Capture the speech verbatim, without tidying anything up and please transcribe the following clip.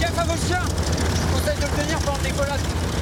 gaffe à vos chiens. Je conseille de le tenir pendant le décollage.